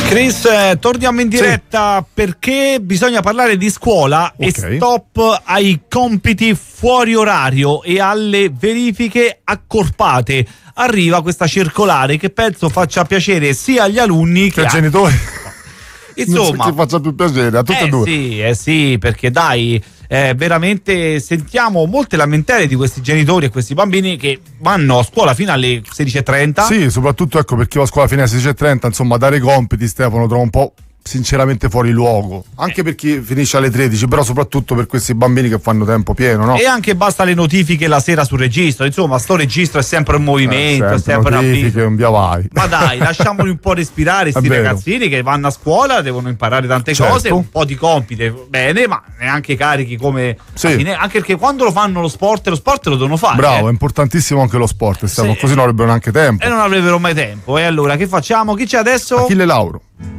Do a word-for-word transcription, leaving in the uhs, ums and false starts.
Chris, eh, torniamo in diretta, sì, perché bisogna parlare di scuola, okay, e stop ai compiti fuori orario e alle verifiche accorpate. Arriva questa circolare che penso faccia piacere sia agli alunni che, che ai genitori. Insomma, non so che faccia più piacere a tutte eh e due. Sì, eh sì, perché dai, eh, veramente sentiamo molte lamentele di questi genitori e questi bambini che vanno a scuola fino alle sedici e trenta. Sì, soprattutto ecco, per chi va a scuola fino alle sedici e trenta, insomma, dare i compiti, Stefano, trovo un po' sinceramente fuori luogo, anche per chi finisce alle tredici, però soprattutto per questi bambini che fanno tempo pieno, no? E anche basta le notifiche la sera sul registro, insomma sto registro è sempre un movimento, eh, sempre, è sempre notifiche, un via vai. Ma dai, lasciamoli un po' respirare sti ragazzini che vanno a scuola, devono imparare tante, certo, cose, un po' di compiti, bene, ma neanche carichi come, sì, fine, anche perché quando lo fanno lo sport, lo sport lo devono fare. Bravo, eh. è importantissimo anche lo sport, Stefano, sì, così non avrebbero neanche tempo. E non avrebbero mai tempo. E allora che facciamo? Chi c'è adesso? Achille Lauro.